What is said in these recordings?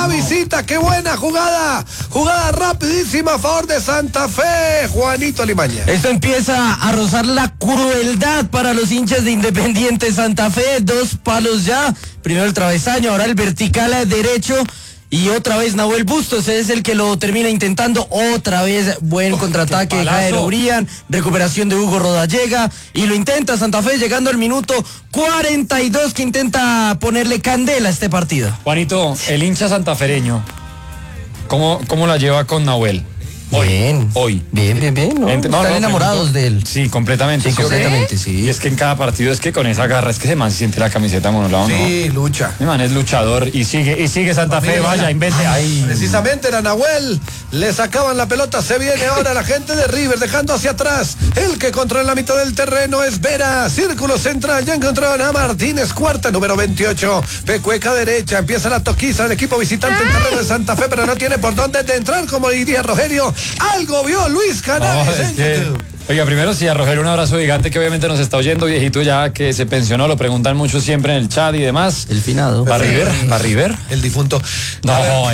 la visita, qué buena jugada. Jugada rapidísima a favor de Santa Fe, Juanito Alimaña. Esto empieza a rozar la crueldad para los hinchas de Independiente Santa Fe. 2 palos ya. Primero el travesaño, ahora el vertical derecho. Y otra vez Nahuel Bustos es el que lo termina intentando. Otra vez buen contraataque de Jair Obrián, recuperación de Hugo Rodallega y lo intenta Santa Fe llegando al minuto 42 que intenta ponerle candela a este partido. Juanito, el hincha santafereño, ¿cómo la lleva con Nahuel? Bien. ¿No? Están enamorados de él. Sí, completamente. Sí, completamente, sí. Y es que en cada partido es que con esa garra es que ese man se siente la camiseta monolado, ¿no? Sí, lucha. Mi man es luchador y sigue Santa Fe, vaya, invente ahí. Precisamente era Nahuel, le sacaban la pelota, se viene ahora la gente de River, dejando hacia atrás. El que controla la mitad del terreno es Vera, círculo central, ya encontraron a Martínez, cuarta, número 28. Pecueca derecha, empieza la toquiza del equipo visitante en terreno de Santa Fe, pero no tiene por dónde entrar, como diría Rogerio. Algo vio Luis Canales. Oiga, primero sí, a Rogelio un abrazo gigante que obviamente nos está oyendo, viejito ya que se pensionó, lo preguntan mucho siempre en el chat y demás. El finado. ¿Va River? El difunto. No,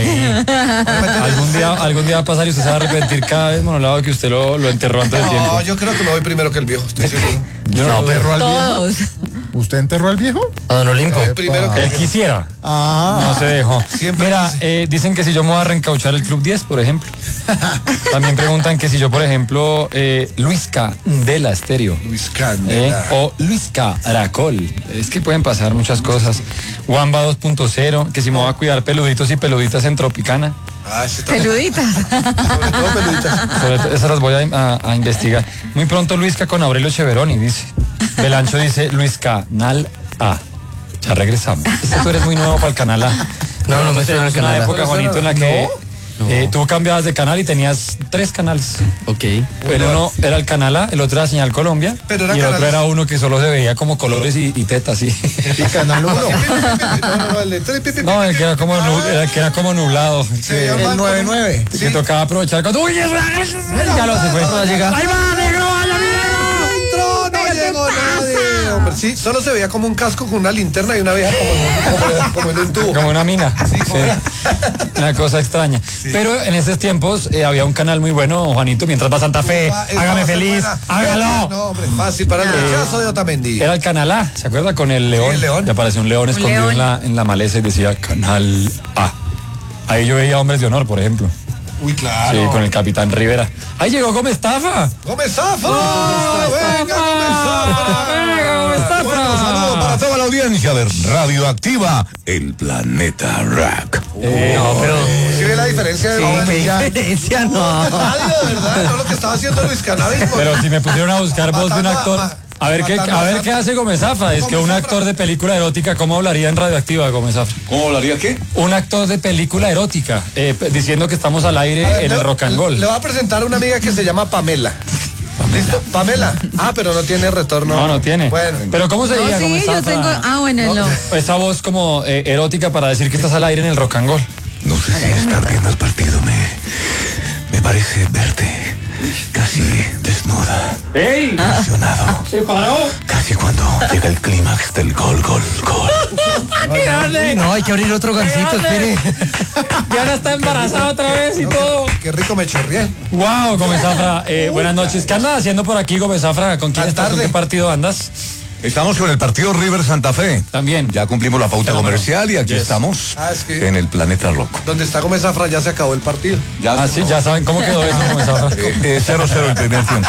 algún día va a pasar y usted se va a arrepentir cada vez, monolado, que usted lo enterró antes del tiempo. No, yo creo que me voy primero que el viejo. Yo no enterró al Todos. viejo. ¿Usted enterró al viejo? A Don Olimpo. Primero que él quisiera. Ah. No se dejó. Siempre Mira, dicen que si yo me voy a reencauchar el Club 10, por ejemplo. También preguntan que si yo, por ejemplo, Luisca de la Estéreo. Luis Candela. O Luis Caracol. Es que pueden pasar muchas cosas. Wamba 2.0, que si me voy a cuidar peluditos y peluditas en Tropicana. Peluditas. Sobre todo peluditas. Esas las voy a investigar. Muy pronto Luisca con Aurelio Cheveroni, dice. Belancho dice Luis Canal A. Ya regresamos. Tú eres muy nuevo para el Canal A. No me suena el Es una Canal A. época, Juanito, en la que tú cambiabas de canal y tenías 3 canales. Ok. Pero uno era el Canal A, el otro era Señal Colombia, Pero era y el otro Canal- era uno que solo se veía como colores y tetas, sí. Y Canal 1. No, el que era como nublado. El 99. Que tocaba aprovechar cuando... ¡Uy, ya lo se fue! ¡Ahí va, negro! ¡Vaya, No llegó nadie, hombre. Sí, solo se veía como un casco con una linterna y una vieja como en un tubo. como una mina. Sí. Una cosa extraña. Pero en esos tiempos había un canal muy bueno, Juanito, mientras va Santa Fe, hágame feliz, hágalo. No, hombre, fácil para el rechazo de Otamendi. Era el Canal A, ¿se acuerda? Con el león. Sí, el león. Y apareció un león escondido en la maleza y decía Canal A. Ahí yo veía Hombres de Honor, por ejemplo. Uy, claro. Sí, con el Capitán Rivera. ¡Ahí llegó Gómez Tafa! ¡Gómez Zafra! ¡Venga, Gómez Zafra! Bueno, saludos para toda la audiencia de Radioactiva, el planeta Rock. No, pero... ¿Sí ve la diferencia de diferencia no. radio, de verdad? No lo que estaba haciendo Luis Cannabis. Pero si me pusieron a buscar voz de un actor... A ver qué hace Gómez Zafra. Es que un actor de película erótica, ¿cómo hablaría en Radioactiva Gómez Zafra? ¿Cómo hablaría qué? Un actor de película erótica, diciendo que estamos al aire en el Rock and Roll. Le voy a presentar a una amiga que se llama Pamela. ¿Listo? Pamela. Ah, pero no tiene retorno. No tiene. Bueno. Pero ¿cómo No, sería sí, Gómez yo Zafra? tengo... bueno, no. Esa voz como erótica para decir que estás al aire en el Rock and Roll. No sé si estar viendo el partido me parece verte casi desnuda. ¡Ey! Emocionado. ¡Se paró! Casi cuando llega el clímax del gol. No, hay que abrir otro gancito, espere. Diana está embarazada otra vez y todo. Qué rico me chorrié. Wow, Gómez Zafra. Buenas noches. ¿Qué andas haciendo por aquí, Gómez Zafra? ¿Con quién estás? ¿Con qué partido andas? Estamos con el partido River Santa Fe. También. Ya cumplimos la pauta comercial y aquí estamos Es que en el planeta Rock. donde está Gómez Zafra ya se acabó el partido. Sí, ya saben cómo quedó eso, Gómez Zafra. 0-0 el primer tiempo.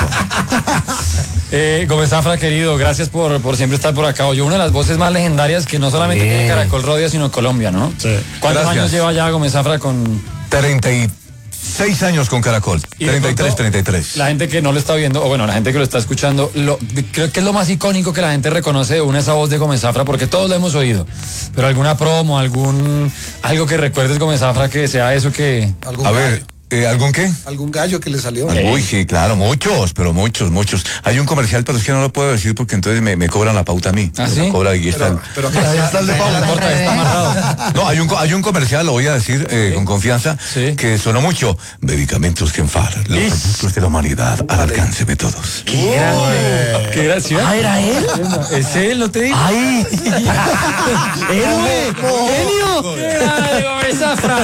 Gómez Zafra, querido, gracias por siempre estar por acá. Yo, una de las voces más legendarias que no solamente tiene Caracol Radio, sino Colombia, ¿no? Sí. ¿Cuántos Gracias. años lleva ya Gómez Zafra con...? 36 años con Caracol. Y de pronto, 33. La gente que no lo está viendo, o bueno, la gente que lo está escuchando, creo que es lo más icónico que la gente reconoce de esa voz de Gómez Zafra, porque todos lo hemos oído. Pero alguna promo, algo que recuerdes Gómez Zafra que sea eso que... ¿Algún A gallo? ver, ¿algún qué? ¿Algún gallo que le salió? Uy, sí, claro, muchos. Hay un comercial, pero es que no lo puedo decir porque entonces me cobran la pauta a mí. ¿Ah, sí? Me cobra y está Pero ahí está el de pauta. La corta está amarrado. No, hay un comercial, lo voy a decir con confianza, Sí. que sonó mucho. Medicamentos Genfar, los productos de la humanidad al alcance de todos. Qué gracia. Ah, ¿era él? Es él, no te digo. ¡Ay! ¡Héroe! ¡Genio! Gómez Zafra.